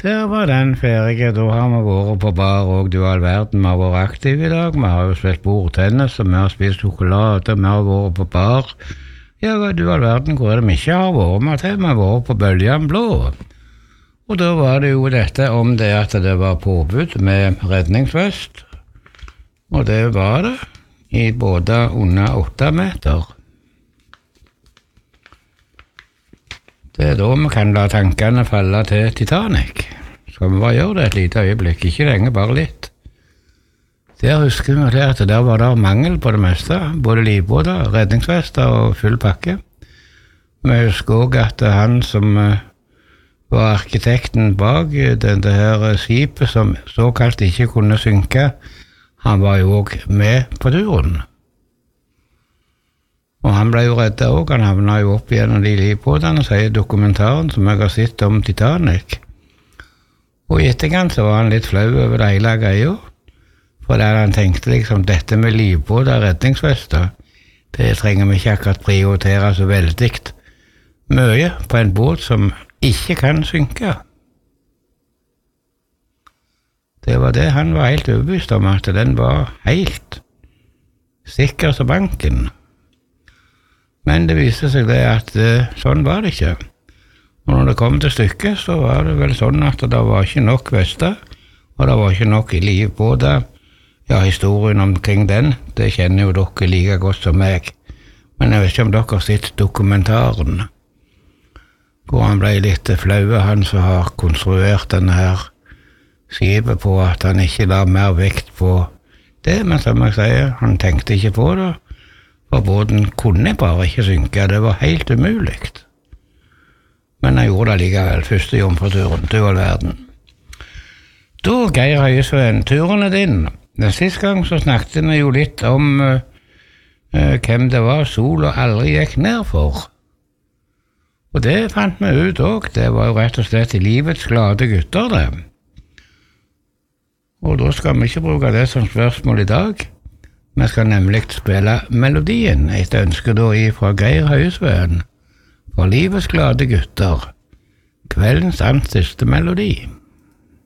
Der var den ferdige, da har vi vært på bar og du all verden, vi har vært aktive i dag, vi har jo spilt bordtennis, og vi har spist sjokolade, vi har vært på bar. Ja, du all verden, hvor er det vi ikke har vært med til? Vi har vært på Bøljan Blå. Og da var det jo dette om det at det var påbud med redningsvest, og det var det, i båda under 8 meter. Det er da vi kan la tankene falle til Titanic. Skal vi bare gjøre det et lite øyeblikk, ikke lenge, bare litt. Der husker vi at der var det mangel på det meste, både livbåter, redningsvester og full pakke. Vi husker også at han som var arkitekten bak det her skipet som såkalt ikke kunne synke, han var jo også med på turen. Og han ble jo reddet også, han havnet jo opp gjennom de livbåtene, sier dokumentaren som jeg har sett om Titanic. Og i etterkant så var han litt flau over det hele greia, for der han tenkte liksom, dette med livbåter og redningsvester, det trenger vi ikke akkurat prioritere så veldig mye på en båt som ikke kan synke. Det var det han var helt overbevist om, at den var helt sikker som banken. Men det viste seg det at sånn var det ikke. Og når det kom til stykket, så var det vel sånn at det var ikke nok vester, og det var ikke nok livbåter. Ja, historien omkring den, det kjenner jo dere like godt som meg. Men jeg vet ikke om dere har sett dokumentaren, hvor han ble litt flau, han som har konstruert denne her skipet på at han ikke la mer vekt på det, men som jeg sier, han tenkte ikke på det. Og båten kunne bare ikke synke, det var helt umulig. Men han gjorde det likevel, første jomfruturen, til all verden. Da, Geir Høyesveen, turen er din. Den siste gang så snakket vi jo litt om hvem det var sola aldri gikk ned for. Og det fant vi ut også, det var jo rett og slett i livets glade gutter det. Og da skal vi ikke bruke det som spørsmål i dag. Vi skal nemlig spille melodien, et ønske da fra Geir Høyesveen, for livets glade gutter, kveldens siste melodi.